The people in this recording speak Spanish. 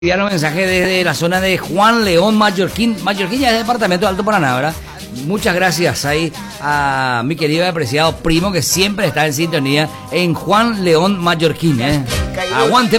Enviaron mensaje desde la zona de Juan León, Mallorquín. Mallorquín ya es departamento de Alto Paraná, ¿verdad? Muchas gracias ahí a mi querido y apreciado primo que siempre está en sintonía en Juan León, Mallorquín, ¿eh? Aguante.